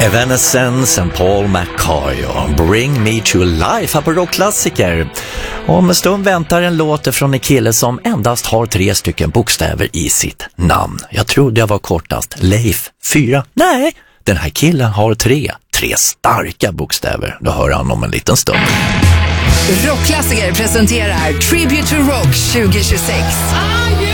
Evanescence and Paul McCartney och Bring Me to Life här på rockklassiker. Om en stund väntar en låt från en kille som endast har 3 stycken bokstäver i sitt namn. Jag trodde jag var kortast. Leif 4. Nej, den här killen har 3 starka bokstäver. Då hör han om en liten stund. Rockklassiker presenterar Tribute to Rock 2026.